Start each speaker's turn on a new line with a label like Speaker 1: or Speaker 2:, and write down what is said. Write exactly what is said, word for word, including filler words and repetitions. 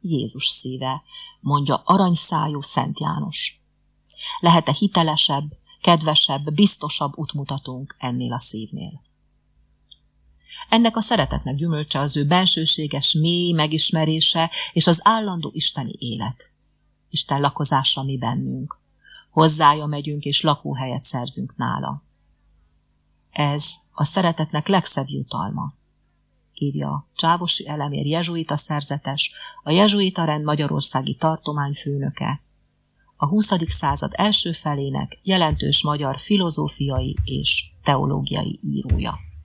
Speaker 1: Jézus szíve, mondja aranyszájú Szent János. Lehet-e hitelesebb, kedvesebb, biztosabb útmutatónk ennél a szívnél? Ennek a szeretetnek gyümölcse az ő bensőséges, mély megismerése és az állandó isteni élet. Isten lakozása mi bennünk. Hozzája megyünk és lakóhelyet szerzünk nála. Ez a szeretetnek legszebb jutalma, írja Csávosi Elemér jezsuita szerzetes, a jezsuita rend magyarországi tartományfőnöke, a huszadik század első felének jelentős magyar filozófiai és teológiai írója.